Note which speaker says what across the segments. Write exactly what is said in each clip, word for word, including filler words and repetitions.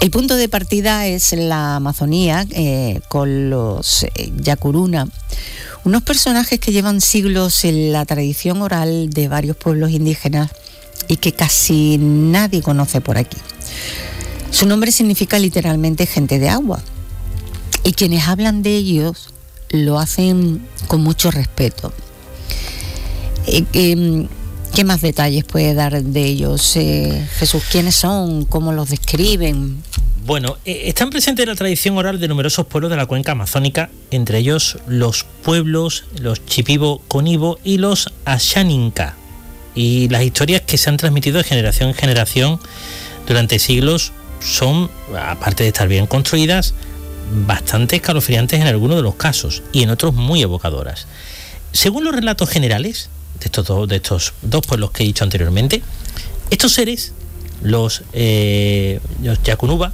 Speaker 1: El punto de partida es la Amazonía, eh, con los eh, Yacuruna, unos personajes que llevan siglos en la tradición oral de varios pueblos indígenas y que casi nadie conoce por aquí. Su nombre significa literalmente gente de agua, y quienes hablan de ellos lo hacen con mucho respeto. Eh, eh, ¿Qué más detalles puede dar de ellos, eh, Jesús? ¿Quiénes son? ¿Cómo los describen?
Speaker 2: Bueno, eh, están presentes en la tradición oral de numerosos pueblos de la cuenca amazónica, entre ellos los pueblos, los Shipibo-Conibo y los Ashaninka. Y las historias que se han transmitido de generación en generación durante siglos son, aparte de estar bien construidas, bastante escalofriantes en algunos de los casos y en otros muy evocadoras. Según los relatos generales de estos dos, de estos dos pueblos que he dicho anteriormente, estos seres, los, eh, los Yacunuba,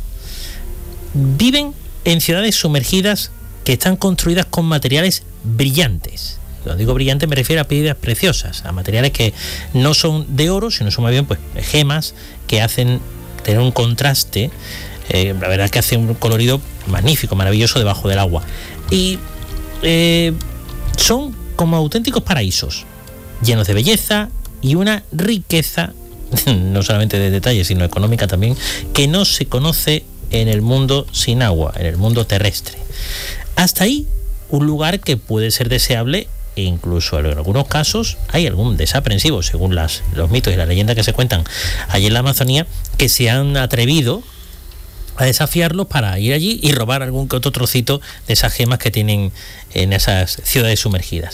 Speaker 2: viven en ciudades sumergidas que están construidas con materiales brillantes. Cuando digo brillante me refiero a piedras preciosas, a materiales que no son de oro, sino son más bien pues gemas que hacen tener un contraste. Eh, la verdad es que hace un colorido magnífico, maravilloso debajo del agua. Y eh, son como auténticos paraísos, llenos de belleza y una riqueza, no solamente de detalles, sino económica también, que no se conoce en el mundo sin agua, en el mundo terrestre. Hasta ahí, un lugar que puede ser deseable e incluso en algunos casos hay algún desaprensivo, según las, los mitos y las leyendas que se cuentan allí en la Amazonía, que se han atrevido a desafiarlos para ir allí y robar algún que otro trocito de esas gemas que tienen en esas ciudades sumergidas.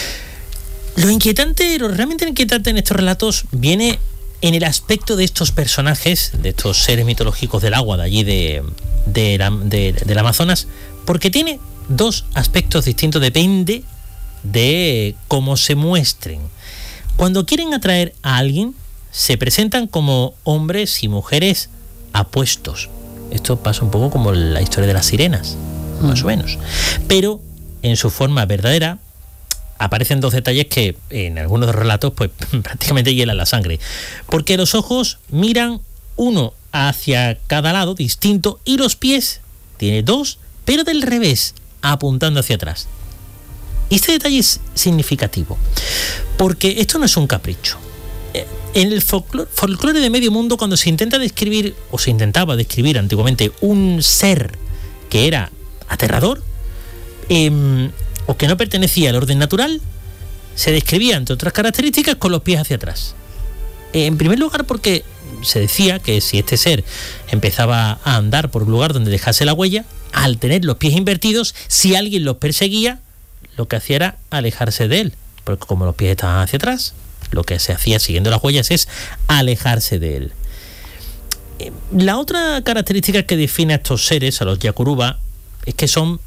Speaker 2: Lo inquietante, lo realmente inquietante en estos relatos viene en el aspecto de estos personajes, de estos seres mitológicos del agua de allí de, de la, de, del Amazonas, porque tiene dos aspectos distintos, depende de cómo se muestren. Cuando quieren atraer a alguien, se presentan como hombres y mujeres apuestos. Esto pasa un poco como la historia de las sirenas, mm. más o menos. Pero en su forma verdadera aparecen dos detalles que en algunos relatos pues prácticamente hielan la sangre. Porque los ojos miran uno hacia cada lado distinto y los pies tiene dos, pero del revés, apuntando hacia atrás. Y este detalle es significativo, porque esto no es un capricho. En el folclore, folclore de medio mundo, cuando se intenta describir, o se intentaba describir antiguamente, un ser que era aterrador, eh, o que no pertenecía al orden natural, se describía, entre otras características, con los pies hacia atrás. Eh, en primer lugar, porque se decía que si este ser empezaba a andar por un lugar donde dejase la huella, al tener los pies invertidos, si alguien los perseguía, lo que hacía era alejarse de él, porque como los pies estaban hacia atrás, lo que se hacía siguiendo las huellas es alejarse de él. La otra característica que define a estos seres, a los Yacuruba, es que son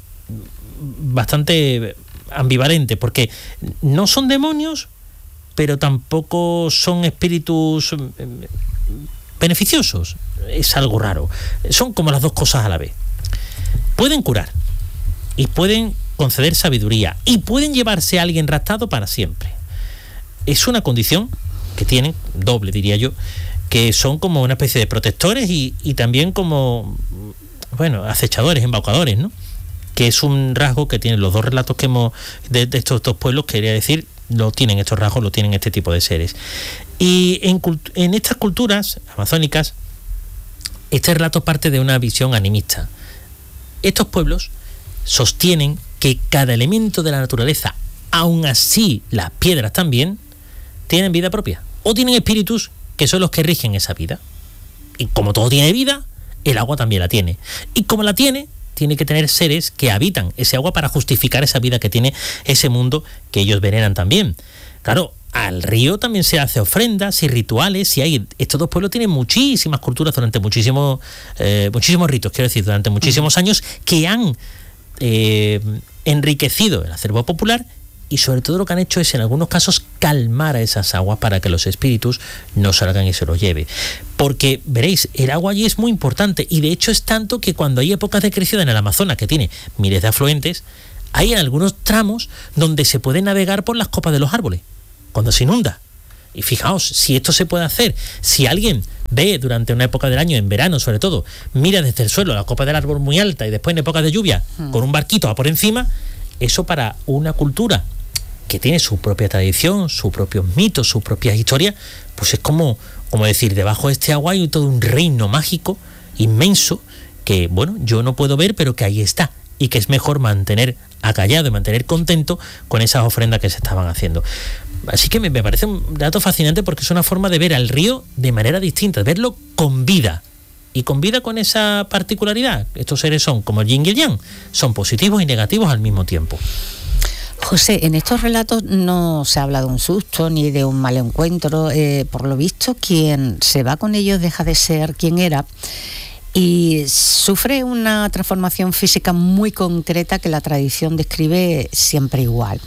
Speaker 2: bastante ambivalentes, porque no son demonios, pero tampoco son espíritus beneficiosos. Es algo raro. Son como las dos cosas a la vez. Pueden curar y pueden conceder sabiduría y pueden llevarse a alguien raptado para siempre. Es una condición que tienen, doble diría yo, que son como una especie de protectores y, y también como, bueno, acechadores, embaucadores, ¿no? Que es un rasgo que tienen los dos relatos que hemos, de, de estos dos pueblos, quería decir, lo tienen estos rasgos, lo tienen este tipo de seres. Y en, en estas culturas amazónicas, este relato parte de una visión animista. Estos pueblos sostienen que cada elemento de la naturaleza, aun así las piedras también, tienen vida propia, o tienen espíritus que son los que rigen esa vida. Y como todo tiene vida, el agua también la tiene. Y como la tiene, tiene que tener seres que habitan ese agua para justificar esa vida que tiene ese mundo que ellos veneran también. Claro, al río también se hace ofrendas y rituales, y hay, estos dos pueblos tienen muchísimas culturas durante muchísimos, eh, muchísimos ritos, quiero decir, durante muchísimos años, que han eh, enriquecido el acervo popular. Y sobre todo lo que han hecho es, en algunos casos, calmar a esas aguas para que los espíritus no salgan y se los lleve. Porque, veréis, el agua allí es muy importante, y de hecho es tanto que cuando hay épocas de crecida en el Amazonas, que tiene miles de afluentes, hay en algunos tramos donde se puede navegar por las copas de los árboles, cuando se inunda. Y fijaos, si esto se puede hacer, si alguien ve durante una época del año, en verano sobre todo, mira desde el suelo la copa del árbol muy alta y después en épocas de lluvia mm. con un barquito a por encima, eso para una cultura que tiene su propia tradición, sus propios mitos, sus propias historias, pues es como, como decir, debajo de este agua hay todo un reino mágico inmenso que, bueno, yo no puedo ver, pero que ahí está, y que es mejor mantener acallado y mantener contento con esas ofrendas que se estaban haciendo. Así que me, me parece un dato fascinante porque es una forma de ver al río de manera distinta, de verlo con vida, y con vida con esa particularidad. Estos seres son como el yin y el yang, son positivos y negativos al mismo tiempo.
Speaker 1: José, en estos relatos no se habla de un susto ni de un mal encuentro. Eh, por lo visto, quien se va con ellos deja de ser quien era y sufre una transformación física muy concreta que la tradición describe siempre igual.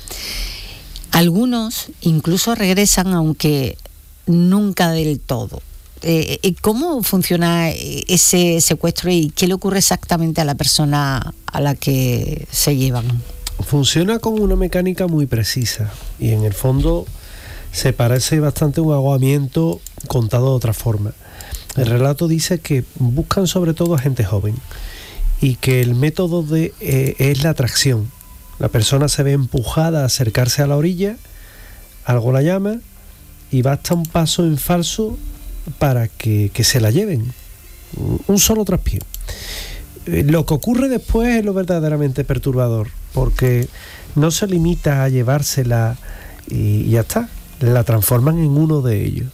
Speaker 1: Algunos incluso regresan, aunque nunca del todo. Eh, ¿Cómo funciona ese secuestro y qué le ocurre exactamente a la persona a la que se llevan?
Speaker 3: Funciona con una mecánica muy precisa y en el fondo se parece bastante a un ahogamiento contado de otra forma. El relato dice que buscan sobre todo a gente joven y que el método de, eh, es la atracción. La persona se ve empujada a acercarse a la orilla, algo la llama y basta un paso en falso para que, que se la lleven. Un solo traspié. Lo que ocurre después es lo verdaderamente perturbador, porque no se limita a llevársela y ya está, la transforman en uno de ellos.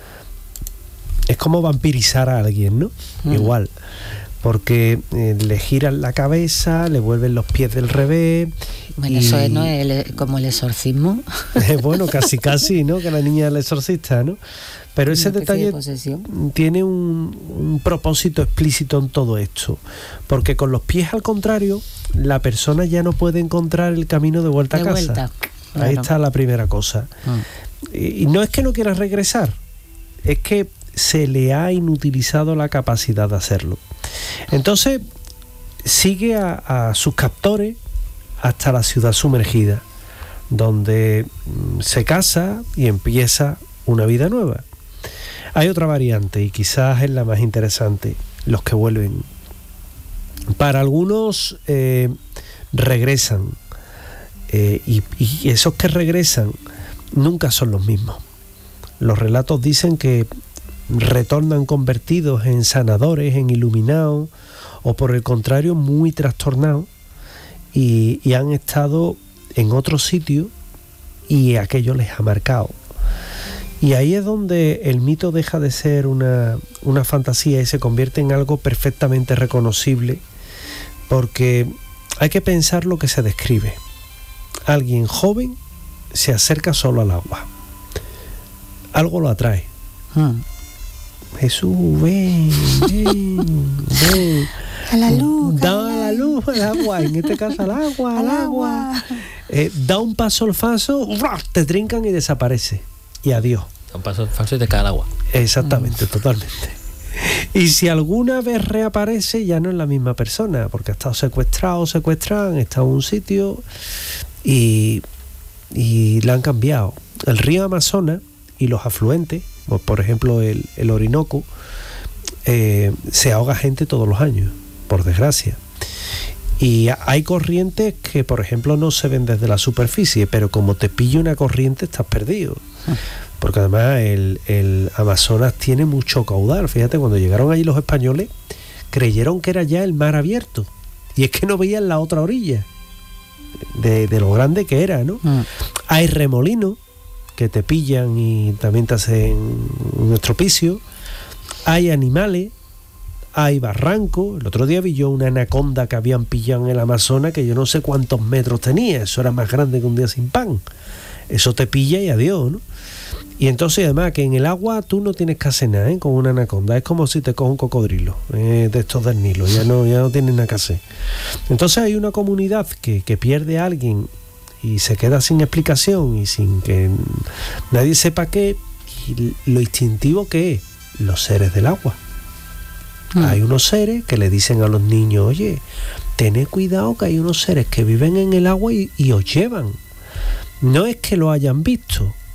Speaker 3: Es como vampirizar a alguien, ¿no? Mm. Igual, porque eh, le giran la cabeza, le vuelven los pies del revés.
Speaker 1: Bueno, y... eso es, ¿no? El, como el exorcismo.
Speaker 3: Bueno, casi casi, ¿no? Que la niña del exorcista, ¿no? Pero ese detalle tiene un, un propósito explícito en todo esto, porque con los pies al contrario, la persona ya no puede encontrar el camino de vuelta de a casa. Vuelta, claro. Ahí está la primera cosa. Ah. Y, y no es que no quiera regresar, es que se le ha inutilizado la capacidad de hacerlo. Entonces sigue a, a sus captores hasta la ciudad sumergida, donde se casa y empieza una vida nueva. Hay otra variante y quizás es la más interesante, los que vuelven. Para algunos eh, regresan eh, y, y esos que regresan nunca son los mismos. Los relatos dicen que retornan convertidos en sanadores, en iluminados o por el contrario muy trastornados y, y han estado en otro sitio y aquello les ha marcado. Y ahí es donde el mito deja de ser una, una fantasía y se convierte en algo perfectamente reconocible, porque hay que pensar lo que se describe. Alguien joven se acerca solo al agua. Algo lo atrae. Hmm. Jesús, ven, ven, ven.
Speaker 1: A la luz.
Speaker 3: Da a la luz, al agua, en este caso al agua, al, al agua. agua. Eh, da un paso al falso, te trincan y desaparece. Y adiós.
Speaker 2: Da un paso al falso y te cae al agua.
Speaker 3: Exactamente, mm. totalmente. Y si alguna vez reaparece, ya no es la misma persona, porque ha estado secuestrado o secuestrada, han estado en un sitio y, y la han cambiado. El río Amazonas y los afluentes, por ejemplo el, el Orinoco, eh, se ahoga gente todos los años, por desgracia. Y hay corrientes que, por ejemplo, no se ven desde la superficie, pero como te pilla una corriente estás perdido. Porque además el, el Amazonas tiene mucho caudal. Fíjate, cuando llegaron allí los españoles, creyeron que era ya el mar abierto. Y es que no veían la otra orilla de, de lo grande que era, ¿no? Mm. Hay remolinos que te pillan y también te hacen un estropicio. Hay animales, hay barrancos. El otro día vi yo una anaconda que habían pillado en el Amazonas que yo no sé cuántos metros tenía. Eso era más grande que un día sin pan. Eso te pilla y adiós, ¿no? Y entonces además que en el agua tú no tienes que hacer nada, ¿eh? Con una anaconda. Es como si te coge un cocodrilo eh, de estos del Nilo. Ya no, ya no tienes nada que hacer. Entonces hay una comunidad que, que pierde a alguien y se queda sin explicación y sin que nadie sepa qué, y lo instintivo que es, los seres del agua. Mm. Hay unos seres que le dicen a los niños, oye, tened cuidado que hay unos seres que viven en el agua y, y os llevan. No es que lo hayan visto,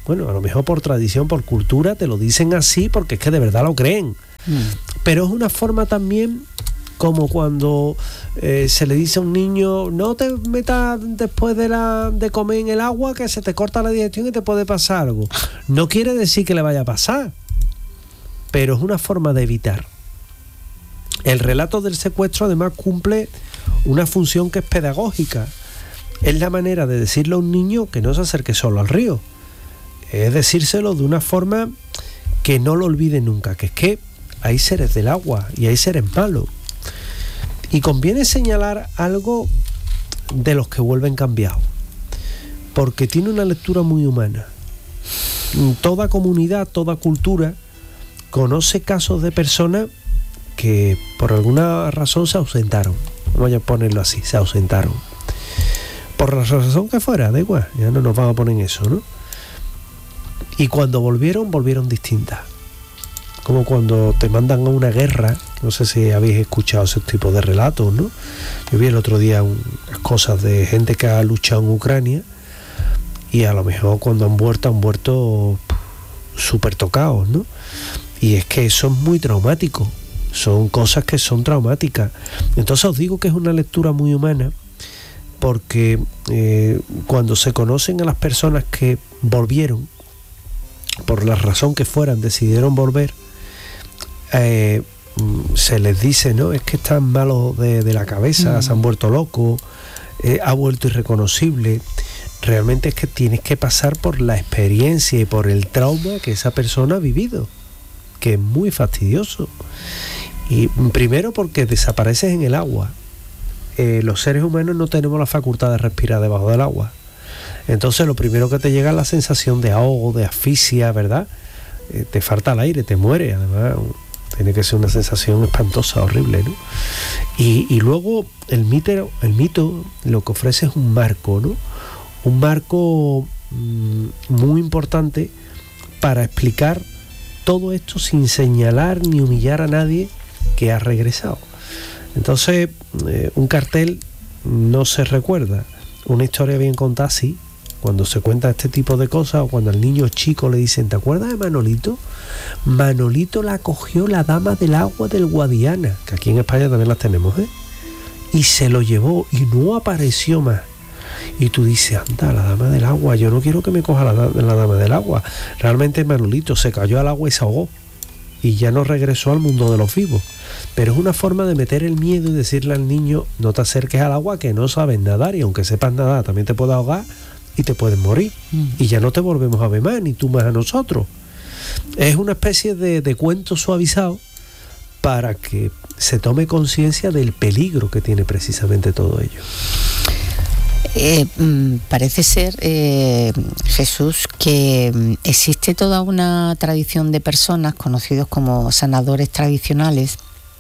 Speaker 3: Bueno, a lo mejor por tradición, por cultura, te lo dicen así porque es que de verdad lo creen. Mm. Pero es una forma también como cuando eh, se le dice a un niño, no te metas después de, la, de comer en el agua que se te corta la digestión y te puede pasar algo. No quiere decir que le vaya a pasar, pero es una forma de evitar. El relato del secuestro además cumple una función que es pedagógica. Es la manera de decirle a un niño que no se acerque solo al río. Es decírselo de una forma que no lo olvide nunca, que es que hay seres del agua y hay seres malos. Y conviene señalar algo de los que vuelven cambiados, porque tiene una lectura muy humana. Toda comunidad, toda cultura conoce casos de personas que por alguna razón se ausentaron. Voy a ponerlo así, se ausentaron. Por la razón que fuera, da igual, ya no nos vamos a poner en eso, ¿no? Y cuando volvieron, volvieron distintas. Como cuando te mandan a una guerra, no sé si habéis escuchado ese tipo de relatos, ¿no? Yo vi el otro día unas cosas de gente que ha luchado en Ucrania y a lo mejor cuando han vuelto, han vuelto súper tocados, ¿no? Y es que eso es muy traumático, son cosas que son traumáticas. Entonces os digo que es una lectura muy humana, porque eh, cuando se conocen a las personas que volvieron, por la razón que fueran, decidieron volver, eh, se les dice, ¿no? Es que están malos de, de la cabeza, mm. se han vuelto locos, eh, ha vuelto irreconocible. Realmente es que tienes que pasar por la experiencia y por el trauma que esa persona ha vivido, que es muy fastidioso. Y primero porque desapareces en el agua. Eh, los seres humanos no tenemos la facultad de respirar debajo del agua. Entonces lo primero que te llega es la sensación de ahogo, de asfixia, ¿verdad? Eh, te falta el aire, te mueres. Además, tiene que ser una sensación espantosa, horrible, ¿no? Y, y luego el mito, el mito lo que ofrece es un marco, ¿no? Un marco mmm, muy importante para explicar todo esto sin señalar ni humillar a nadie que ha regresado. Entonces, eh, un cartel no se recuerda. Una historia bien contada, sí. Cuando se cuenta este tipo de cosas, o cuando al niño chico le dicen, ¿te acuerdas de Manolito? Manolito la cogió la dama del agua del Guadiana, que aquí en España también las tenemos, ¿eh? Y se lo llevó y no apareció más. Y tú dices, anda, la dama del agua, yo no quiero que me coja la, la dama del agua. Realmente Manolito se cayó al agua y se ahogó. Y ya no regresó al mundo de los vivos. Pero es una forma de meter el miedo y decirle al niño, no te acerques al agua que no sabes nadar, y aunque sepas nadar también te puedes ahogar y te puedes morir. Mm. Y ya no te volvemos a ver más, ni tú más a nosotros. Es una especie de, de cuento suavizado para que se tome conciencia del peligro que tiene precisamente todo ello.
Speaker 1: Eh, parece ser, eh, Jesús, que existe toda una tradición de personas conocidos como sanadores tradicionales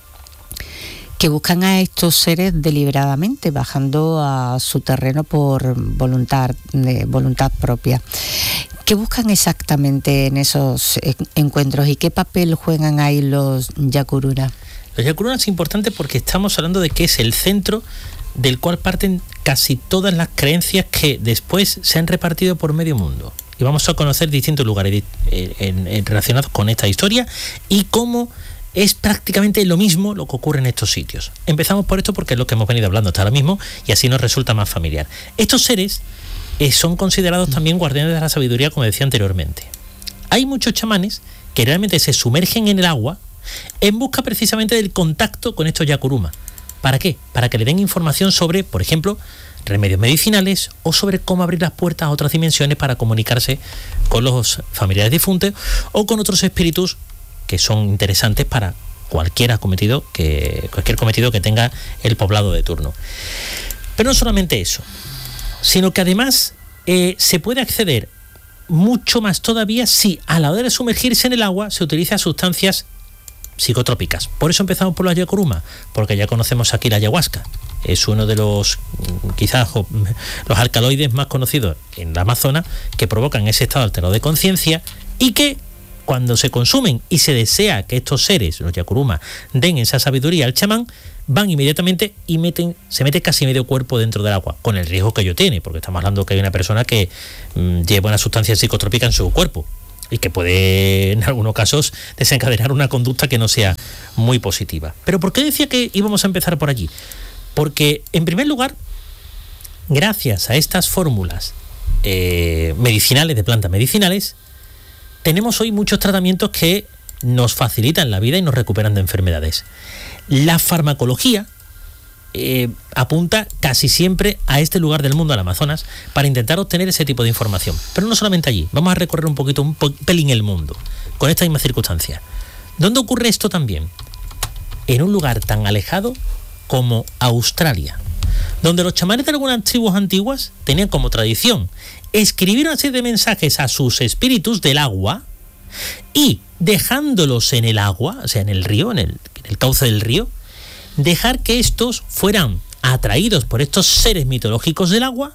Speaker 1: que buscan a estos seres deliberadamente, bajando a su terreno por voluntad, de voluntad propia. ¿Qué buscan exactamente en esos encuentros y qué papel juegan ahí los yakuruna?
Speaker 2: Los yakuruna es importante porque estamos hablando de que es el centro del cual parten casi todas las creencias que después se han repartido por medio mundo. Y vamos a conocer distintos lugares en, en, relacionados con esta historia y cómo es prácticamente lo mismo lo que ocurre en estos sitios. Empezamos por esto porque es lo que hemos venido hablando hasta ahora mismo y así nos resulta más familiar. Estos seres eh, son considerados también guardianes de la sabiduría, como decía anteriormente. Hay muchos chamanes que realmente se sumergen en el agua en busca precisamente del contacto con estos yakuruma. ¿Para qué? Para que le den información sobre, por ejemplo, remedios medicinales o sobre cómo abrir las puertas a otras dimensiones para comunicarse con los familiares difuntos o con otros espíritus que son interesantes para cualquier cometido que, cualquier cometido que tenga el poblado de turno. Pero no solamente eso, sino que además eh, se puede acceder mucho más todavía si a la hora de sumergirse en el agua se utilizan sustancias psicotrópicas. Por eso empezamos por la yakuruma, porque ya conocemos aquí la ayahuasca. Es uno de los, quizás, los alcaloides más conocidos en la Amazonas que provocan ese estado alterado de conciencia y que cuando se consumen y se desea que estos seres, los Yakuruma, den esa sabiduría al chamán, van inmediatamente y meten, se mete casi medio cuerpo dentro del agua, con el riesgo que ello tiene, porque estamos hablando que hay una persona que mmm, lleva una sustancia psicotrópica en su cuerpo y que puede, en algunos casos, desencadenar una conducta que no sea muy positiva. ¿Pero por qué decía que íbamos a empezar por allí? Porque, en primer lugar, gracias a estas fórmulas eh, medicinales, de plantas medicinales, tenemos hoy muchos tratamientos que nos facilitan la vida y nos recuperan de enfermedades. La farmacología eh, apunta casi siempre a este lugar del mundo, al Amazonas, para intentar obtener ese tipo de información. Pero no solamente allí, vamos a recorrer un poquito, un po- pelín el mundo, con esta misma circunstancia. ¿Dónde ocurre esto también? En un lugar tan alejado como Australia, donde los chamanes de algunas tribus antiguas tenían como tradición escribir una serie de mensajes a sus espíritus del agua y, dejándolos en el agua, o sea, en el río, en el, en el cauce del río, dejar que estos fueran atraídos por estos seres mitológicos del agua,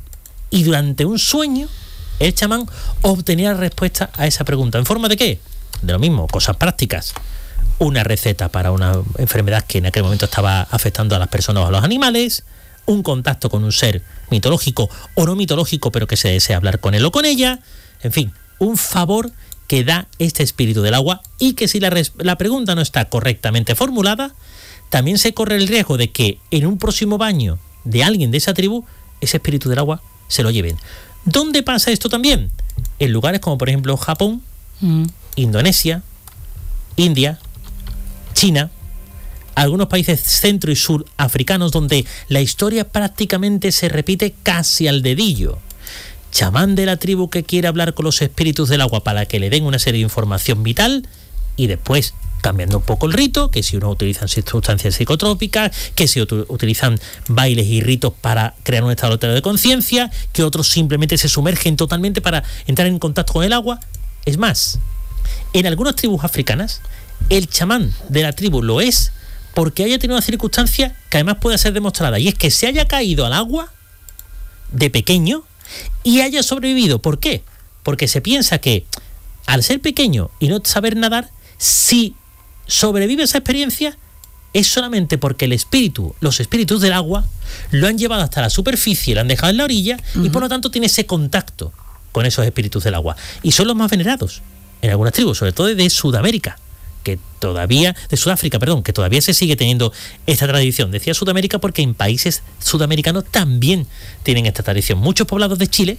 Speaker 2: y durante un sueño el chamán obtenía la respuesta a esa pregunta. ¿En forma de qué? De lo mismo, cosas prácticas. Una receta para una enfermedad que en aquel momento estaba afectando a las personas o a los animales, un contacto con un ser mitológico o no mitológico, pero que se desea hablar con él o con ella, en fin, un favor que da este espíritu del agua, y que si la, res- la pregunta no está correctamente formulada, también se corre el riesgo de que en un próximo baño de alguien de esa tribu, ese espíritu del agua se lo lleven. ¿Dónde pasa esto también? En lugares como por ejemplo Japón, mm. Indonesia, India, China, algunos países centro y sur africanos, donde la historia prácticamente se repite casi al dedillo. Chamán de la tribu que quiere hablar con los espíritus del agua para que le den una serie de información vital, y después cambiando un poco el rito, que si unos utilizan sustancias psicotrópicas, que si otros utilizan bailes y ritos para crear un estado altero de conciencia, que otros simplemente se sumergen totalmente para entrar en contacto con el agua. Es más, en algunas tribus africanas, el chamán de la tribu lo es porque haya tenido una circunstancia que además puede ser demostrada, y es que se haya caído al agua de pequeño y haya sobrevivido. ¿Por qué? Porque se piensa que al ser pequeño y no saber nadar, si sobrevive esa experiencia es solamente porque el espíritu, los espíritus del agua, lo han llevado hasta la superficie, lo han dejado en la orilla, uh-huh. y por lo tanto tiene ese contacto con esos espíritus del agua. Y son los más venerados en algunas tribus, sobre todo de Sudamérica, que todavía, de Sudáfrica, perdón, que todavía se sigue teniendo esta tradición. Decía Sudamérica porque en países sudamericanos también tienen esta tradición. Muchos poblados de Chile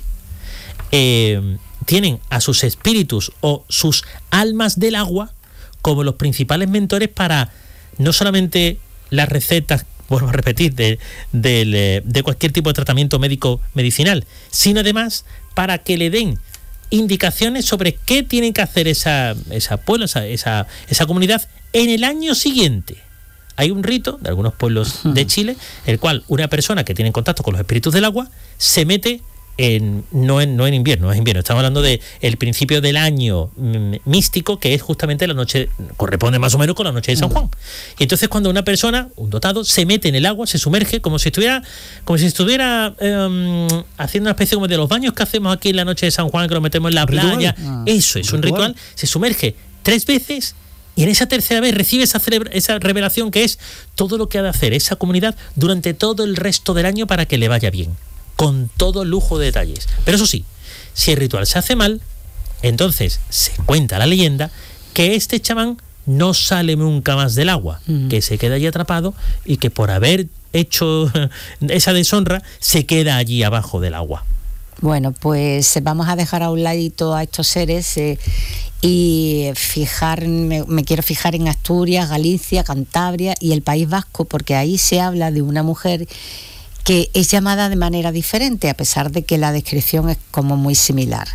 Speaker 2: eh, tienen a sus espíritus o sus almas del agua como los principales mentores para no solamente las recetas, vuelvo a repetir, de, de, de cualquier tipo de tratamiento médico medicinal, sino además para que le den indicaciones sobre qué tiene que hacer esa, esa pueblo, esa, esa, esa comunidad en el año siguiente. Hay un rito de algunos pueblos de Chile, el cual una persona que tiene contacto con los espíritus del agua se mete en, no, en, no en invierno, no es invierno, estamos hablando de el principio del año místico, que es justamente la noche, corresponde más o menos con la noche de San Juan. Y entonces cuando una persona, un dotado, se mete en el agua, se sumerge como si estuviera como si estuviera um, haciendo una especie como de los baños que hacemos aquí en la noche de San Juan, que nos metemos en la playa. Ah, eso es un ritual. ritual, se sumerge tres veces. Y en esa tercera vez recibe esa, celebra- esa revelación, que es todo lo que ha de hacer esa comunidad durante todo el resto del año para que le vaya bien, con todo lujo de detalles. Pero eso sí, si el ritual se hace mal, entonces se cuenta la leyenda que este chamán no sale nunca más del agua, uh-huh. que se queda allí atrapado, y que por haber hecho esa deshonra se queda allí abajo del agua.
Speaker 1: Bueno, pues vamos a dejar a un ladito a estos seres eh, y fijar, me, me quiero fijar en Asturias, Galicia, Cantabria y el País Vasco, porque ahí se habla de una mujer que es llamada de manera diferente, a pesar de que la descripción es como muy similar.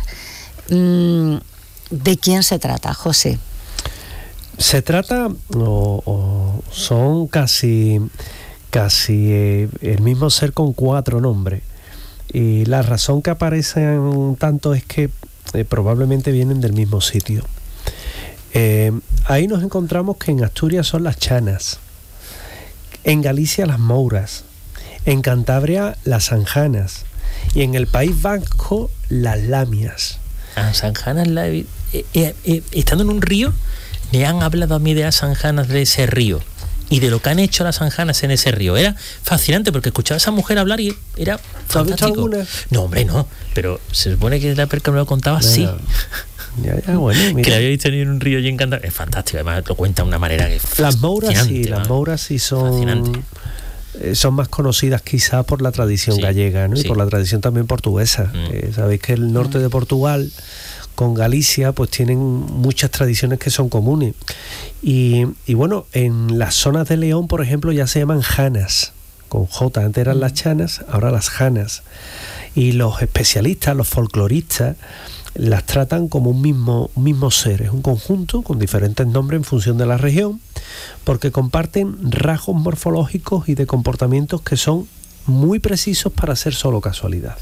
Speaker 1: ¿De quién se trata, José?
Speaker 3: Se trata, o, o son casi, casi eh, el mismo ser con cuatro nombres. Y la razón que aparecen tanto es que eh, probablemente vienen del mismo sitio. Eh, ahí nos encontramos que en Asturias son las chanas, en Galicia las mouras, en Cantabria las sanjanas y en el País Vasco las lamias.
Speaker 2: Ah, sanjanas la he, eh, eh, eh, estando en un río, me han hablado a mí de las anjanas de ese río y de lo que han hecho las anjanas en ese río. Era fascinante porque escuchaba a esa mujer hablar y era fantástico.
Speaker 3: ¿Has visto alguna?
Speaker 2: No, hombre, no, pero se supone que la perca me lo contaba así.
Speaker 3: Ya, ya, bueno, mira.
Speaker 2: Que la había visto en un río y encantado. Es fantástico, además lo cuenta de una manera que es
Speaker 3: Las mouras sí, las mouras sí son, eh, son más conocidas quizás por la tradición sí, gallega, ¿no? Sí. Y por la tradición también portuguesa. Mm. Eh, sabéis que el norte de Portugal con Galicia pues tienen muchas tradiciones que son comunes. Y, y bueno, en las zonas de León, por ejemplo, ya se llaman janas, con J, antes eran las chanas, ahora las janas. Y los especialistas, los folcloristas, las tratan como un mismo, un mismo ser, es un conjunto con diferentes nombres en función de la región, porque comparten rasgos morfológicos y de comportamientos que son muy precisos para ser solo casualidad.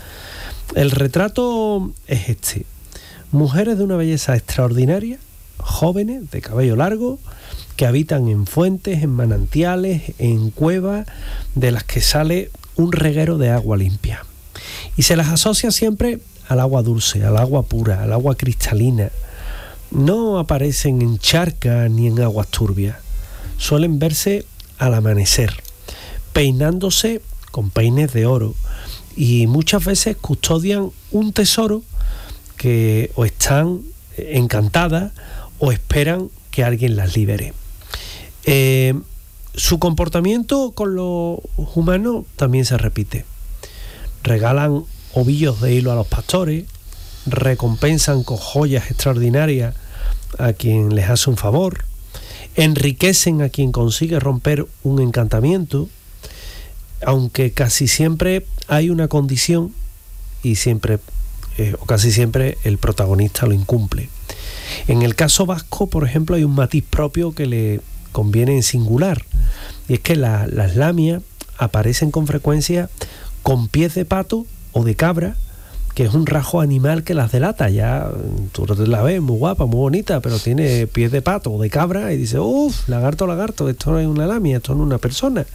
Speaker 3: El retrato es este: mujeres de una belleza extraordinaria, jóvenes, de cabello largo, que habitan en fuentes, en manantiales, en cuevas, de las que sale un reguero de agua limpia. Y se las asocia siempre al agua dulce, al agua pura, al agua cristalina. No aparecen en charcas ni en aguas turbias. Suelen verse al amanecer, peinándose con peines de oro, y muchas veces custodian un tesoro que o están encantadas o esperan que alguien las libere. Eh, su comportamiento con los humanos también se repite. Regalan ovillos de hilo a los pastores, recompensan con joyas extraordinarias a quien les hace un favor, enriquecen a quien consigue romper un encantamiento, aunque casi siempre hay una condición y siempre eh, o casi siempre el protagonista lo incumple. En el caso vasco, por ejemplo, hay un matiz propio que le conviene en singular, y es que la, las lamias aparecen con frecuencia con pies de pato o de cabra, que es un rasgo animal que las delata. Ya tú la ves muy guapa, muy bonita, pero tiene pies de pato o de cabra y dices, uff, lagarto, lagarto, esto no es una lamia, esto no es una persona,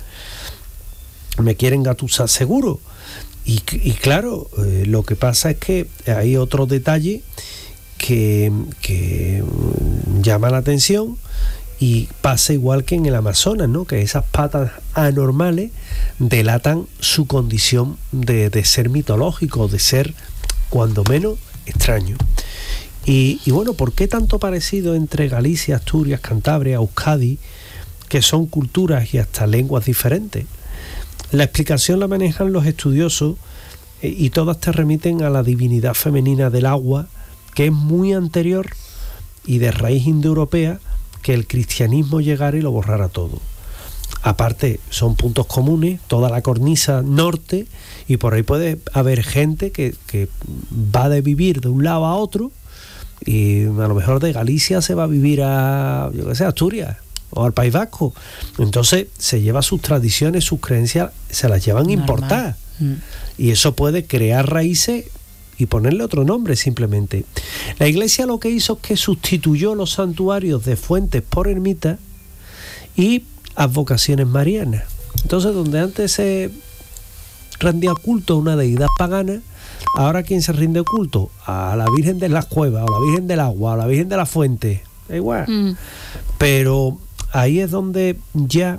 Speaker 3: me quieren gatusar seguro. Y, y claro, eh, lo que pasa es que hay otro detalle que, que llama la atención, y pasa igual que en el Amazonas, ¿no? Que esas patas anormales delatan su condición de, de ser mitológico, de ser cuando menos extraño. Y, y bueno, ¿por qué tanto parecido entre Galicia, Asturias, Cantabria, Euskadi, que son culturas y hasta lenguas diferentes? La explicación la manejan los estudiosos eh, y todas te remiten a la divinidad femenina del agua, que es muy anterior y de raíz indoeuropea que el cristianismo llegara y lo borrara todo. Aparte, son puntos comunes, toda la cornisa norte, y por ahí puede haber gente que, que va de vivir de un lado a otro, y a lo mejor de Galicia se va a vivir a, yo qué sé, Asturias o al País Vasco. Entonces se lleva sus tradiciones, sus creencias, se las llevan a importar. Mm. Y eso puede crear raíces y ponerle otro nombre simplemente. La Iglesia lo que hizo es que sustituyó los santuarios de fuentes por ermitas y advocaciones marianas. Entonces, donde antes se rendía culto a una deidad pagana, ahora ¿quién se rinde culto? A la Virgen de las Cuevas, o la Virgen del Agua, o la Virgen de la Fuente. Da igual. Mm. Pero ahí es donde ya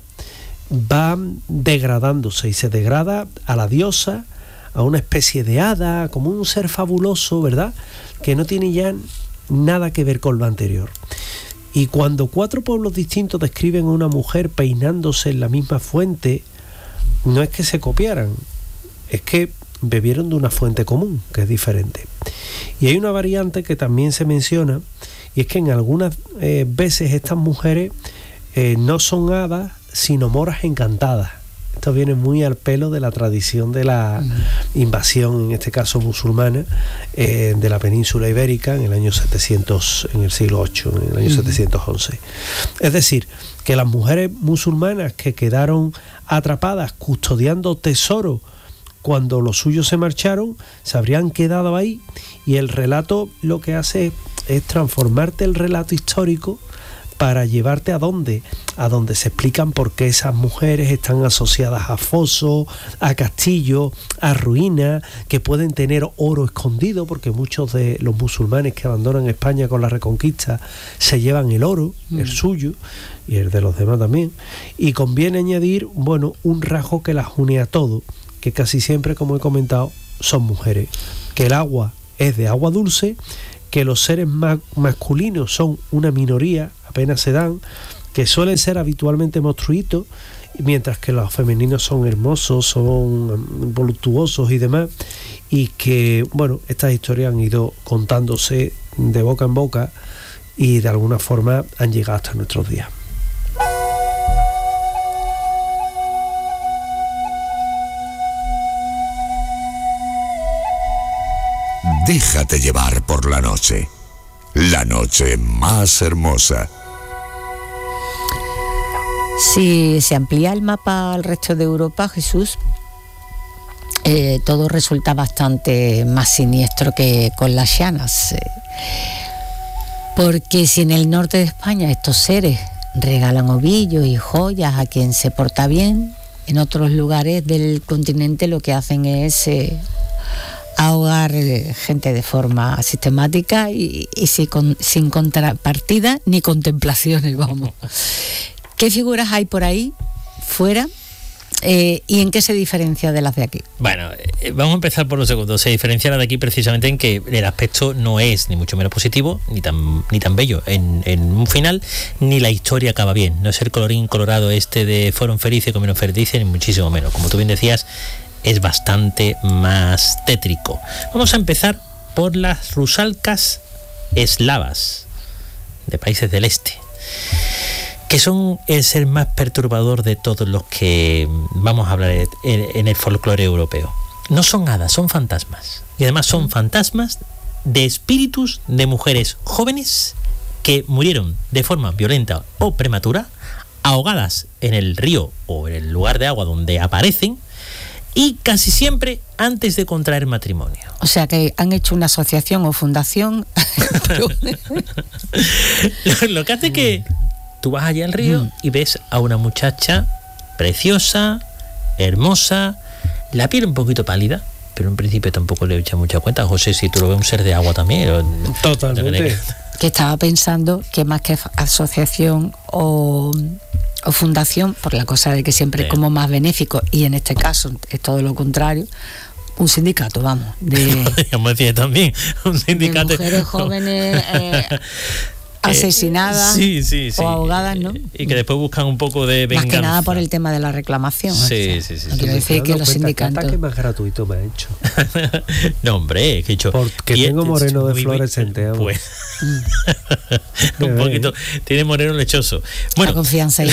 Speaker 3: va degradándose, y se degrada a la diosa, a una especie de hada, como un ser fabuloso, ¿verdad?, que no tiene ya nada que ver con lo anterior. Y cuando cuatro pueblos distintos describen a una mujer peinándose en la misma fuente, no es que se copiaran, es que bebieron de una fuente común, que es diferente. Y hay una variante que también se menciona, y es que en algunas eh, veces estas mujeres eh, no son hadas, sino moras encantadas. Esto viene muy al pelo de la tradición de la invasión, en este caso musulmana, eh, de la península ibérica en el año setecientos, en el siglo ocho, en el año uh-huh. setecientos once. Es decir, que las mujeres musulmanas que quedaron atrapadas custodiando tesoro cuando los suyos se marcharon, se habrían quedado ahí, y el relato lo que hace es transformarte el relato histórico para llevarte a dónde, a donde se explican por qué esas mujeres están asociadas a fosos, a castillos, a ruinas, que pueden tener oro escondido, porque muchos de los musulmanes que abandonan España con la Reconquista se llevan el oro, mm. el suyo, y el de los demás también. Y conviene añadir, bueno, un rasgo que las une a todo, que casi siempre, como he comentado, son mujeres, que el agua es de agua dulce, que los seres ma- masculinos son una minoría, apenas se dan, que suelen ser habitualmente monstruitos, mientras que los femeninos son hermosos, son voluptuosos y demás, y que, bueno, estas historias han ido contándose de boca en boca y de alguna forma han llegado hasta nuestros días.
Speaker 4: Déjate llevar por la noche, la noche más hermosa.
Speaker 1: Si se amplía el mapa al resto de Europa, Jesús, eh, todo resulta bastante más siniestro que con las llanas. Eh, porque si en el norte de España estos seres regalan ovillos y joyas a quien se porta bien, en otros lugares del continente lo que hacen es eh, ahogar gente de forma sistemática y, y sin, con, sin contrapartida ni contemplaciones, vamos. ¿Qué figuras hay por ahí, fuera? Eh, ¿Y en qué se diferencia de las de aquí?
Speaker 2: Bueno, eh, vamos a empezar por lo segundo. Se diferencia la de aquí precisamente en que el aspecto no es ni mucho menos positivo, ni tan ni tan bello en, en un final, ni la historia acaba bien. No es el colorín colorado este de fueron felices, comieron felices, ni muchísimo menos. Como tú bien decías, es bastante más tétrico. Vamos a empezar por las rusalkas eslavas, de países del este, que son el ser más perturbador de todos los que vamos a hablar en, en el folclore europeo. No son hadas, son fantasmas. Y además son fantasmas de espíritus de mujeres jóvenes que murieron de forma violenta o prematura, ahogadas en el río o en el lugar de agua donde aparecen, y casi siempre antes de contraer matrimonio.
Speaker 1: O sea que han hecho una asociación o fundación.
Speaker 2: lo, lo que hace es que tú vas allá al río mm. y ves a una muchacha preciosa, hermosa, la piel un poquito pálida, pero en principio tampoco le echa mucha cuenta. José, si tú lo ves un ser de agua también.
Speaker 3: Totalmente.
Speaker 1: Que estaba pensando que más que asociación o, o fundación, por la cosa de que siempre sí. es como más benéfico, y en este caso es todo lo contrario, un sindicato, vamos. De,
Speaker 2: podríamos decir también, un sindicato.
Speaker 1: De mujeres jóvenes eh, asesinadas
Speaker 2: sí, sí, sí.
Speaker 1: o ahogadas, ¿no?
Speaker 2: Y que después buscan un poco de venganza.
Speaker 1: Más que nada por el tema de la reclamación.
Speaker 2: Sí,
Speaker 1: o sea,
Speaker 2: sí, sí.
Speaker 1: No quiero decir que los sindicatos...
Speaker 3: ¿Qué más gratuito me ha hecho?
Speaker 2: No, hombre, que he hecho...
Speaker 3: Porque y tengo moreno de fluorescente.
Speaker 2: Pues... un poquito... Tiene moreno lechoso. Bueno...
Speaker 1: La confianza ahí.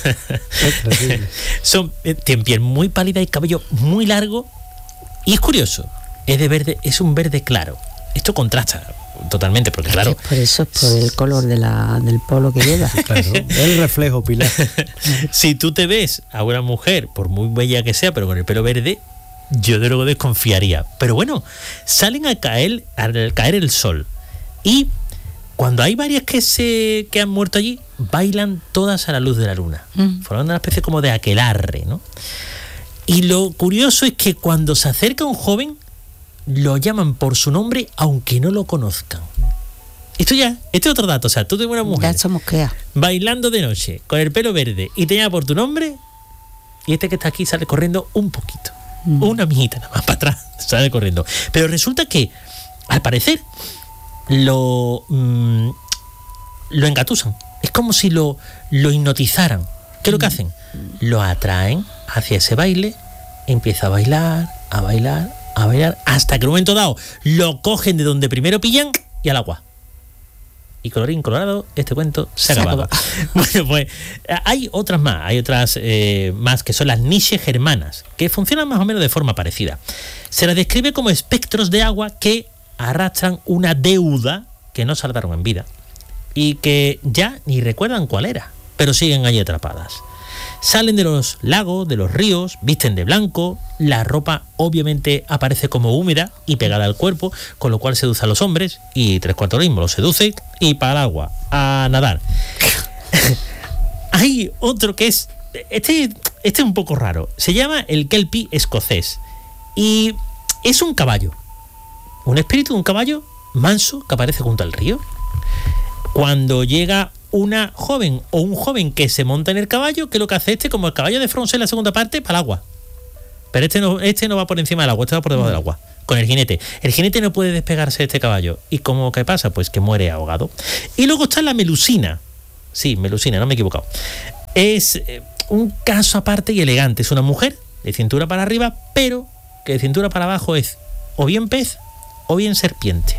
Speaker 2: Son... Tienen piel muy pálida y cabello muy largo. Y es curioso. Es de verde... Es un verde claro. Esto contrasta totalmente, porque claro...
Speaker 1: Es por eso, es por el color de la, del polo que lleva.
Speaker 3: Claro, el reflejo, Pilar.
Speaker 2: Si tú te ves a una mujer, por muy bella que sea, pero con el pelo verde, yo de luego desconfiaría. Pero bueno, salen a caer, al caer el sol. Y cuando hay varias que se que han muerto allí, bailan todas a la luz de la luna. Mm. Formando una especie como de aquelarre, ¿no? Y lo curioso es que cuando se acerca un joven, lo llaman por su nombre aunque no lo conozcan. Esto ya, este es otro dato. O sea, tú tienes una mujer bailando de noche con el pelo verde y te llama por tu nombre, y este que está aquí sale corriendo un poquito, mm. una mijita nada más para atrás, sale corriendo. Pero resulta que al parecer lo mm, lo engatusan. Es como si lo, lo hipnotizaran. ¿Qué es lo que hacen? Lo atraen hacia ese baile, empieza a bailar, a bailar a bailar, hasta que en un momento dado lo cogen de donde primero pillan y al agua. Y colorín colorado, este cuento se ha acabado. Bueno, pues hay otras más, hay otras eh, más que son las niches germanas, que funcionan más o menos de forma parecida. Se las describe como espectros de agua que arrastran una deuda que no saldaron en vida y que ya ni recuerdan cuál era, pero siguen ahí atrapadas. Salen de los lagos, de los ríos, visten de blanco, la ropa obviamente aparece como húmeda y pegada al cuerpo, con lo cual seduce a los hombres y tres cuartos lo mismo, los seduce y para el agua, a nadar. Hay otro que es... Este, este es un poco raro. Se llama el Kelpie escocés. Y es un caballo. Un espíritu de un caballo manso que aparece junto al río. Cuando llega una joven o un joven que se monta en el caballo, que lo que hace este, como el caballo de Fronse en la segunda parte, para el agua. Pero este no, este no va por encima del agua, este va por debajo del agua. Con el jinete. El jinete no puede despegarse de este caballo. ¿Y cómo que pasa? Pues que muere ahogado. Y luego está la Melusina. Sí, Melusina, no me he equivocado. Es un caso aparte y elegante. Es una mujer de cintura para arriba, pero que de cintura para abajo es o bien pez o bien serpiente.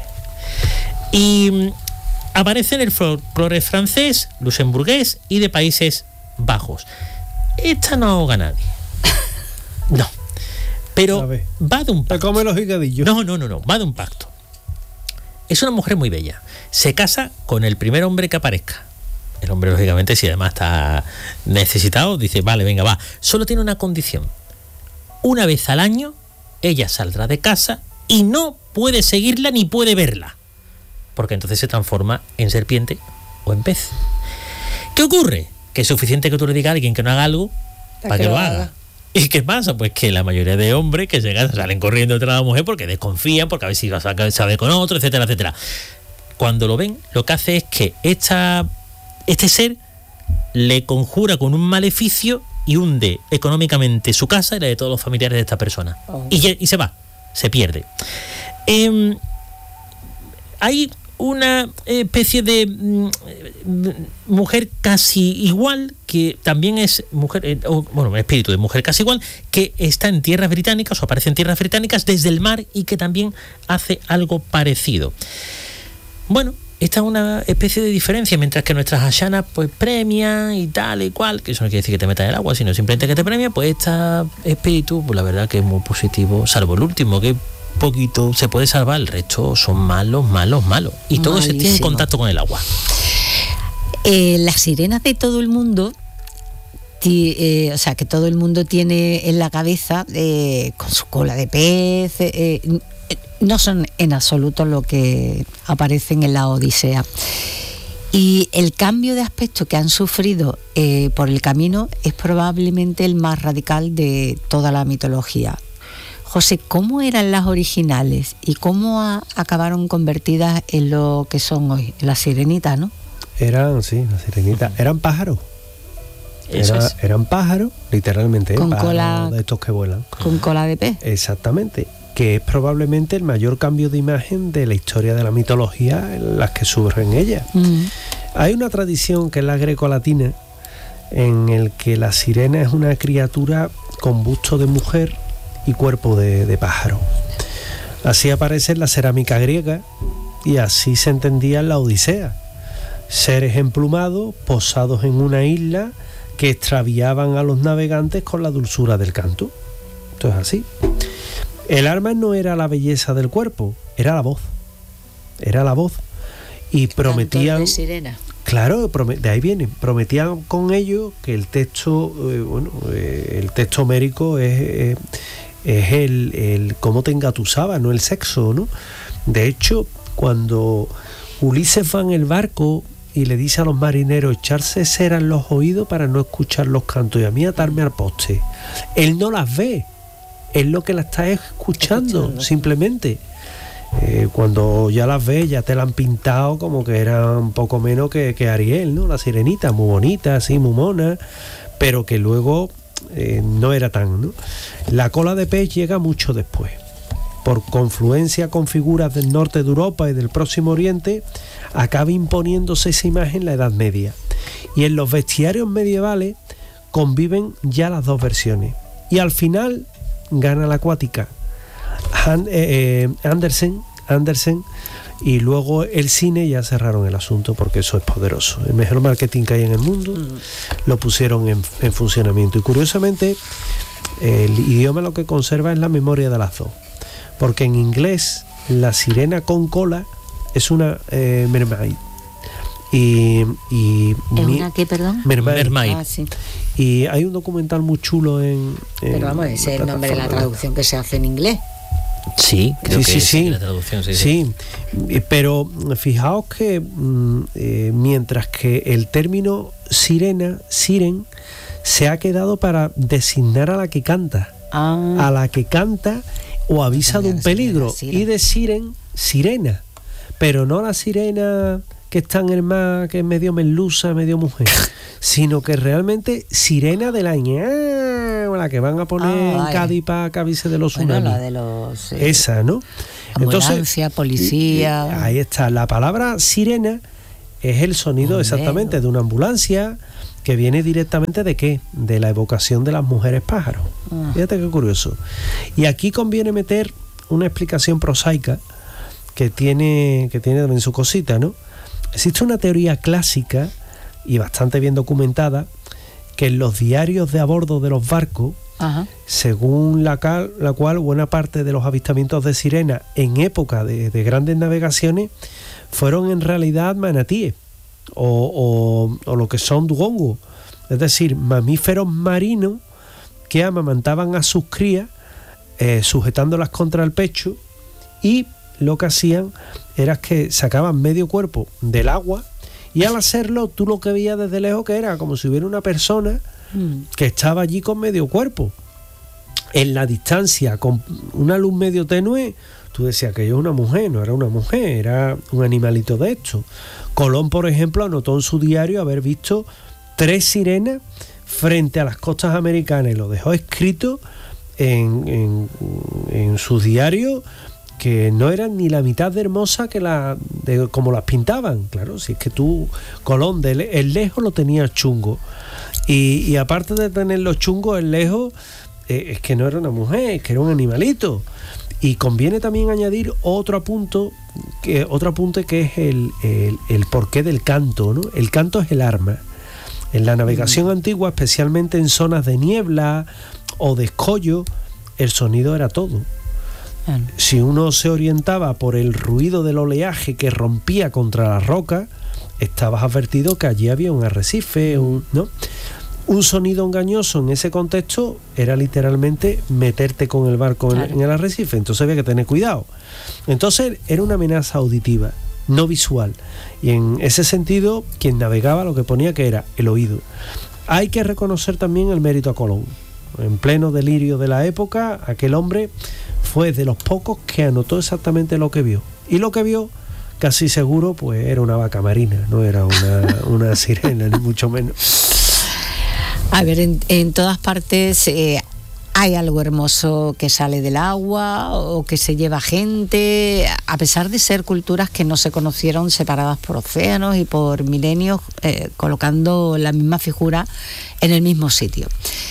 Speaker 2: Y aparece en el folclore francés, luxemburgués y de Países Bajos. Esta no ahoga a nadie. No. Pero va de un pacto.
Speaker 3: ¿Te come los higadillos?
Speaker 2: No, no, no, no. Va de un pacto. Es una mujer muy bella. Se casa con el primer hombre que aparezca. El hombre, lógicamente, si además está necesitado, dice, vale, venga, va. Solo tiene una condición. Una vez al año, ella saldrá de casa y no puede seguirla ni puede verla. Porque entonces se transforma en serpiente o en pez. ¿Qué ocurre? Que es suficiente que tú le digas a alguien que no haga algo para, para que, que lo haga. haga. ¿Y qué pasa? Pues que la mayoría de hombres que se casan salen corriendo detrás de la mujer porque desconfían, porque a ver si va a saber con otro, etcétera, etcétera. Cuando lo ven, lo que hace es que esta, este ser le conjura con un maleficio y hunde económicamente su casa y la de todos los familiares de esta persona. Oh. Y, y se va, se pierde. Eh, hay una especie de mm, mujer casi igual, que también es mujer, eh, o, bueno, un espíritu de mujer casi igual, que está en tierras británicas o aparece en tierras británicas desde el mar y que también hace algo parecido. Bueno, esta es una especie de diferencia, mientras que nuestras ashanas pues premian y tal y cual, que eso no quiere decir que te metas en el agua, sino simplemente que te premia, pues este espíritu, pues la verdad que es muy positivo, salvo el último, que poquito se puede salvar, el resto son malos, malos, malos. Y todo se tiene en contacto con el agua.
Speaker 1: Eh, las sirenas de todo el mundo, ti, eh, o sea, que todo el mundo tiene en la cabeza, eh, con su cola de pez, eh, no son en absoluto lo que aparecen en la Odisea. Y el cambio de aspecto que han sufrido eh, por el camino es probablemente el más radical de toda la mitología. José, ¿cómo eran las originales y cómo a, acabaron convertidas en lo que son hoy? Las sirenitas, ¿no?
Speaker 3: Eran, sí, las sirenitas. Eran pájaros. Era, es. Eran pájaros, literalmente,
Speaker 1: con
Speaker 3: pájaros
Speaker 1: cola,
Speaker 3: de estos que vuelan.
Speaker 1: Con cola de pez.
Speaker 3: Exactamente. Que es probablemente el mayor cambio de imagen de la historia de la mitología en las que surgen ellas. Mm. Hay una tradición que es la grecolatina, en el que la sirena es una criatura con busto de mujer y cuerpo de, de pájaro. Así aparece en la cerámica griega y así se entendía en la Odisea. Seres emplumados, posados en una isla, que extraviaban a los navegantes con la dulzura del canto. Esto es así. El arma no era la belleza del cuerpo, era la voz. Era la voz. Y prometían...
Speaker 1: de sirena.
Speaker 3: Claro, de ahí viene. Prometían con ello que el texto, eh, bueno, eh, el texto homérico es... Eh, es el, el cómo te engatusaba, no el sexo, ¿no? De hecho, cuando Ulises va en el barco y le dice a los marineros echarse cera en los oídos para no escuchar los cantos y a mí atarme al poste, él no las ve, él lo que las está escuchando, escuchando. simplemente. Eh, cuando ya las ves, ya te la han pintado como que era un poco menos que, que Ariel, ¿no? La sirenita, muy bonita, así, muy mona, pero que luego... Eh, no era tan, ¿no? La cola de pez llega mucho después. Por confluencia con figuras del norte de Europa y del Próximo Oriente, acaba imponiéndose esa imagen en la Edad Media. Y en los bestiarios medievales conviven ya las dos versiones. Y al final gana la acuática. Han, eh, Andersen, Andersen y luego el cine ya cerraron el asunto porque eso es poderoso. El mejor marketing que hay en el mundo mm. lo pusieron en, en funcionamiento. Y curiosamente el idioma lo que conserva es la memoria de las dos, porque en inglés la sirena con cola es una eh, mermaid. Y, y
Speaker 1: ¿Es mi, una qué, perdón?
Speaker 3: Mermaid.
Speaker 2: Mermaid.
Speaker 1: Ah, sí.
Speaker 3: Y hay un documental muy chulo en... en
Speaker 1: Pero vamos, ese es el nombre de la traducción que se hace en inglés.
Speaker 2: Sí, creo
Speaker 3: sí,
Speaker 2: que
Speaker 3: sí, sí.
Speaker 2: la traducción. Sí,
Speaker 3: sí. sí. Pero fijaos que eh, mientras que el término sirena, siren, se ha quedado para designar a la que canta, ah. a la que canta o avisa de un peligro, y de siren, sirena, pero no la sirena que está en el mar, que es medio merluza, medio mujer, sino que realmente sirena de la ña, la que van a poner ah, en Cádiz para que avise de los tsunamis.
Speaker 1: Bueno, la de los... Eh,
Speaker 3: Esa, ¿no?
Speaker 1: Ambulancia,
Speaker 3: Entonces,
Speaker 1: policía...
Speaker 3: Eh, ahí está, la palabra sirena es el sonido exactamente de una ambulancia, que viene directamente de ¿qué? De la evocación de las mujeres pájaros. Ah. Fíjate qué curioso. Y aquí conviene meter una explicación prosaica que tiene, que tiene también su cosita, ¿no? Existe una teoría clásica y bastante bien documentada que en los diarios de a bordo de los barcos, ajá, según la, cal, la cual buena parte de los avistamientos de sirena en época de, de grandes navegaciones fueron en realidad manatíes o, o, o lo que son dugongos, es decir, mamíferos marinos que amamantaban a sus crías eh, sujetándolas contra el pecho, y lo que hacían era que sacaban medio cuerpo del agua, y al hacerlo tú lo que veías desde lejos que era como si hubiera una persona que estaba allí con medio cuerpo. En la distancia, con una luz medio tenue, tú decías que yo era una mujer, no era una mujer, era un animalito de esto. Colón, por ejemplo, anotó en su diario haber visto tres sirenas frente a las costas americanas, y lo dejó escrito en, en, en sus diarios, que no eran ni la mitad de hermosa que la de como las pintaban. Claro, si es que tú, Colón, de le, el lejos lo tenías chungo, y, y aparte de tenerlo chungo el lejos, eh, es que no era una mujer, es que era un animalito. Y conviene también añadir otro apunto, que, otro apunte que es el, el, el porqué del canto, ¿no? El canto es el arma. En la navegación mm. antigua, especialmente en zonas de niebla o de escollo, el sonido era todo. Si uno se orientaba por el ruido del oleaje que rompía contra la roca, estabas advertido que allí había un arrecife, un, ¿no? Un sonido engañoso en ese contexto era literalmente meterte con el barco claro. en, en el arrecife, entonces había que tener cuidado. Entonces era una amenaza auditiva, no visual, y en ese sentido quien navegaba lo que ponía que era el oído. Hay que reconocer también el mérito a Colón. En pleno delirio de la época, aquel hombre fue de los pocos que anotó exactamente lo que vio. Y lo que vio, casi seguro, pues era una vaca marina, no era una, una sirena, ni mucho menos.
Speaker 1: A ver, en, en todas partes eh, hay algo hermoso que sale del agua o que se lleva gente, a pesar de ser culturas que no se conocieron, separadas por océanos y por milenios, eh, colocando la misma figura en el mismo sitio.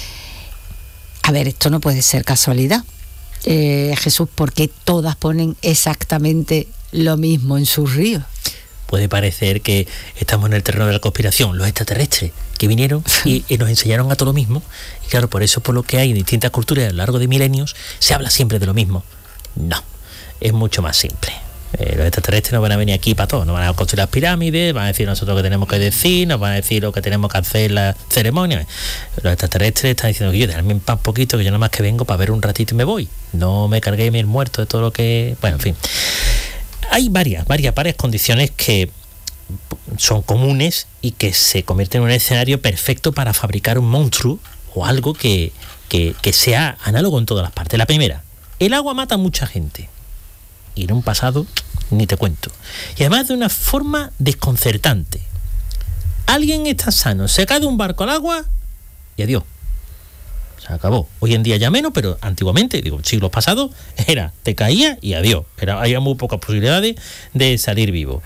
Speaker 1: A ver, esto no puede ser casualidad. Eh, Jesús, ¿por qué todas ponen exactamente lo mismo en sus ríos?
Speaker 2: Puede parecer que estamos en el terreno de la conspiración, los extraterrestres que vinieron y, y nos enseñaron a todo lo mismo, y claro, por eso por lo que hay en distintas culturas a lo largo de milenios se habla siempre de lo mismo. No, es mucho más simple. Eh, los extraterrestres no van a venir aquí para todo, nos van a construir las pirámides, van a decir nosotros lo que tenemos que decir, nos van a decir lo que tenemos que hacer en la ceremonia. Los extraterrestres están diciendo que yo, déjame en paz poquito, que yo nada más que vengo para ver un ratito y me voy. No me cargué el muerto de todo lo que... Bueno, en fin. Hay varias, varias, varias condiciones que son comunes y que se convierten en un escenario perfecto para fabricar un monstruo o algo que, que, que sea análogo en todas las partes. La primera, el agua mata a mucha gente. Y en un pasado, ni te cuento. Y además de una forma desconcertante. Alguien está sano, se cae de un barco al agua y adiós. Se acabó. Hoy en día ya menos, pero antiguamente, digo, siglos pasados, era, te caía y adiós. Era, había muy pocas posibilidades de salir vivo.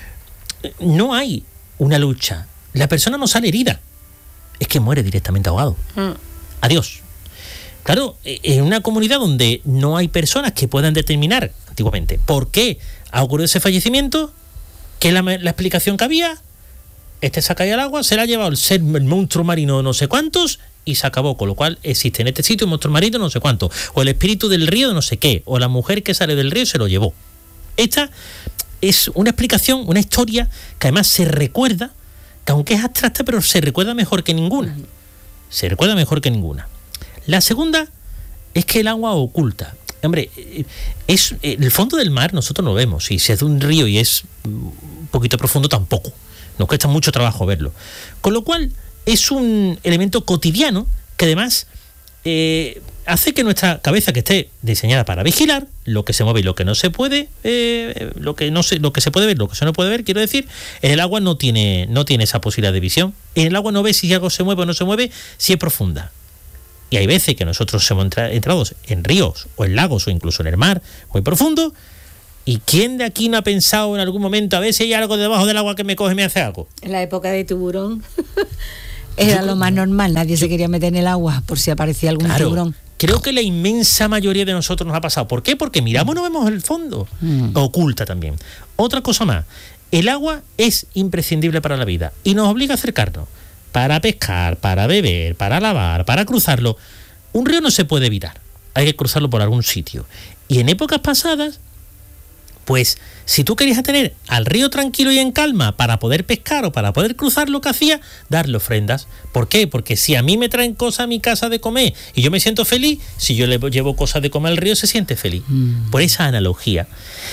Speaker 2: No hay una lucha. La persona no sale herida. Es que muere directamente ahogado. Mm. Adiós. Claro, en una comunidad donde no hay personas que puedan determinar antiguamente por qué ha ocurrido ese fallecimiento, ¿qué es la, la explicación que había? Este se ha caído al agua, se la ha llevado el ser, el monstruo marino no sé cuántos y se acabó, con lo cual existe en este sitio un monstruo marino no sé cuánto, o el espíritu del río no sé qué, o la mujer que sale del río se lo llevó. Esta es una explicación, una historia que además se recuerda, que aunque es abstracta, pero se recuerda mejor que ninguna. Se recuerda mejor que ninguna. La segunda es que el agua oculta. hombre, es el fondo del mar nosotros no lo vemos. Si es de un río y es un poquito profundo, tampoco. Nos cuesta mucho trabajo verlo. Con lo cual, es un elemento cotidiano que además eh, hace que nuestra cabeza, que esté diseñada para vigilar lo que se mueve y lo que no se puede, eh, lo que no se, lo que se puede ver, lo que se no puede ver, quiero decir, en el agua no tiene, no tiene esa posibilidad de visión. En el agua no ve si algo se mueve o no se mueve, si es profunda. Y hay veces que nosotros hemos entrado en ríos o en lagos o incluso en el mar muy profundo. ¿Y quién de aquí no ha pensado en algún momento a ver si hay algo debajo del agua que me coge y me hace algo?
Speaker 1: En la época de tiburón era yo, lo más normal. Nadie yo, se quería meter en el agua por si aparecía algún claro, tiburón.
Speaker 2: Creo que la inmensa mayoría de nosotros nos ha pasado. ¿Por qué? Porque miramos y no vemos el fondo. Mm. Oculta también. Otra cosa más. El agua es imprescindible para la vida y nos obliga a acercarnos. Para pescar, para beber, para lavar, para cruzarlo. Un río no se puede evitar. Hay que cruzarlo por algún sitio. Y en épocas pasadas, pues si tú querías tener al río tranquilo y en calma para poder pescar o para poder cruzar, lo que hacía, darle ofrendas. ¿Por qué? Porque si a mí me traen cosas a mi casa de comer y yo me siento feliz, si yo le llevo cosas de comer al río, se siente feliz. Mm. Por esa analogía.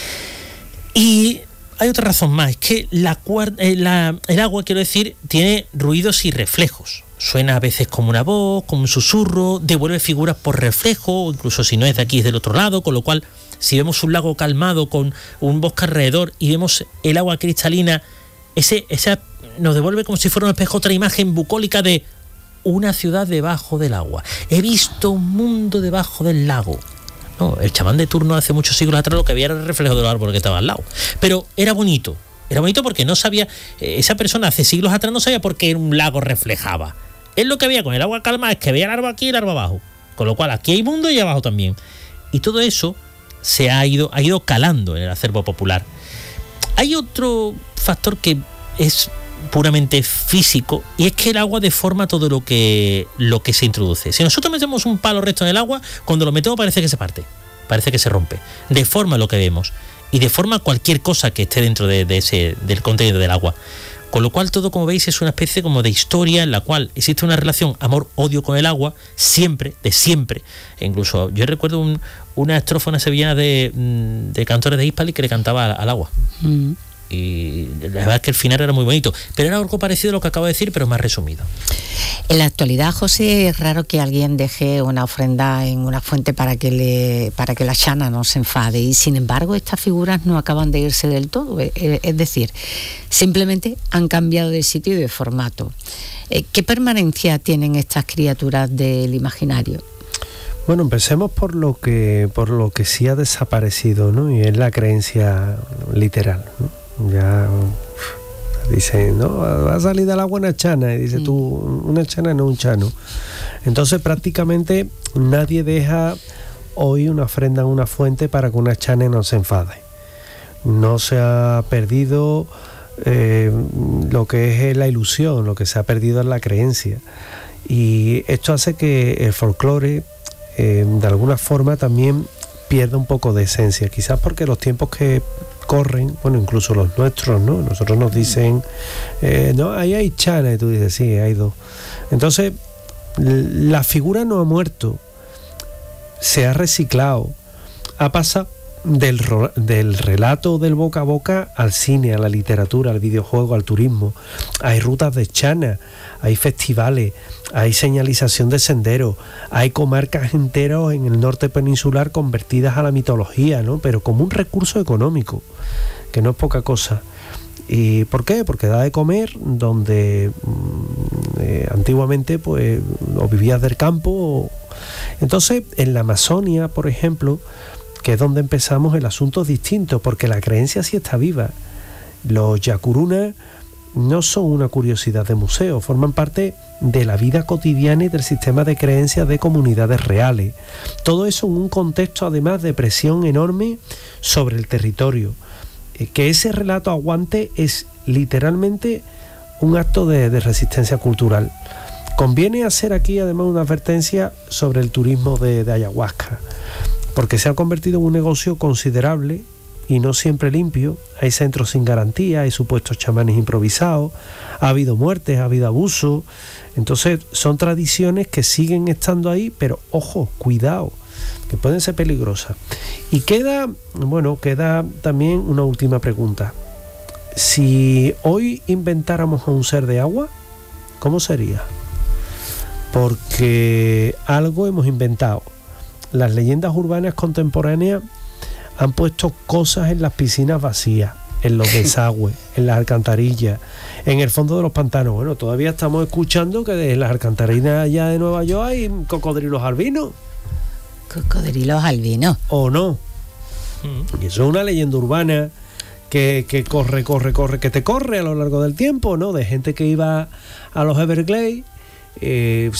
Speaker 2: Y hay otra razón más, es que la, la, el agua, quiero decir, tiene ruidos y reflejos. Suena a veces como una voz, como un susurro, devuelve figuras por reflejo, incluso si no es de aquí, es del otro lado, con lo cual, si vemos un lago calmado con un bosque alrededor y vemos el agua cristalina, ese, esa nos devuelve como si fuera un espejo otra imagen bucólica de una ciudad debajo del agua. He visto un mundo debajo del lago. No, el chamán de turno hace muchos siglos atrás lo que veía era el reflejo del árbol que estaba al lado. Pero era bonito. Era bonito porque no sabía, eh, esa persona hace siglos atrás no sabía por qué un lago reflejaba. Él lo que veía con el agua calma es que veía el árbol aquí y el árbol abajo. Con lo cual aquí hay mundo y abajo también. Y todo eso se ha ido, ha ido calando en el acervo popular. Hay otro factor que es puramente físico, y es que el agua deforma todo lo que, lo que se introduce. Si nosotros metemos un palo recto en el agua, cuando lo metemos parece que se parte, parece que se rompe. Deforma lo que vemos y deforma cualquier cosa que esté dentro de, de ese, del contenido del agua. Con lo cual todo, como veis, es una especie como de historia en la cual existe una relación amor-odio con el agua, siempre, de siempre. E incluso yo recuerdo un, una estrofa, una sevillana de, de cantores de Hispali que le cantaba al, al agua. Mm. Y la verdad es que el final era muy bonito, pero era algo parecido a lo que acabo de decir, pero más resumido.
Speaker 1: En la actualidad, José, es raro que alguien deje una ofrenda en una fuente para que le para que la chana no se enfade, y sin embargo estas figuras no acaban de irse del todo, es decir, simplemente han cambiado de sitio y de formato. ¿Qué permanencia tienen estas criaturas del imaginario?
Speaker 3: Bueno, empecemos por lo que por lo que sí ha desaparecido, ¿no? Y es la creencia literal, ¿no? Ya dicen, no, va a salir del agua una chana, y dice mm. tú, una chana no un chano. Entonces prácticamente nadie deja hoy una ofrenda en una fuente para que una chana no se enfade. No se ha perdido eh, lo que es la ilusión, lo que se ha perdido es la creencia. Y esto hace que el folclore eh, de alguna forma también pierda un poco de esencia, quizás porque los tiempos que corren, bueno, incluso los nuestros, ¿no? Nosotros nos dicen, eh, no, ahí hay chana, y tú dices, sí, hay dos. Entonces, la figura no ha muerto, se ha reciclado, ha pasado del, del relato del boca a boca al cine, a la literatura, al videojuego, al turismo. Hay rutas de chana, hay festivales, hay señalización de senderos, hay comarcas enteras en el norte peninsular convertidas a la mitología, ¿no? Pero como un recurso económico, que no es poca cosa. ¿Y por qué? Porque da de comer donde eh, antiguamente pues o vivías del campo o... Entonces en la Amazonia, por ejemplo, que es donde empezamos, el asunto es distinto, porque la creencia sí está viva. Los yacurunas no son una curiosidad de museo, forman parte de la vida cotidiana y del sistema de creencias de comunidades reales. Todo eso en un contexto además de presión enorme sobre el territorio. Que ese relato aguante es literalmente un acto de, de resistencia cultural. Conviene hacer aquí además una advertencia sobre el turismo de, de ayahuasca, porque se ha convertido en un negocio considerable y no siempre limpio. Hay centros sin garantía, hay supuestos chamanes improvisados, ha habido muertes, ha habido abuso. Entonces son tradiciones que siguen estando ahí, pero ojo, cuidado, que pueden ser peligrosas. Y queda, bueno, queda también una última pregunta. Si hoy inventáramos a un ser de agua, ¿cómo sería? Porque algo hemos inventado. Las leyendas urbanas contemporáneas han puesto cosas en las piscinas vacías, en los desagües, en las alcantarillas, en el fondo de los pantanos. Bueno, todavía estamos escuchando que desde las alcantarillas allá de Nueva York hay cocodrilos albinos.
Speaker 1: ¿Cocodrilos albinos?
Speaker 3: ¿O no? Mm. Y eso es una leyenda urbana que, que corre, corre, corre, que te corre a lo largo del tiempo, ¿no? De gente que iba a los Everglades, eh,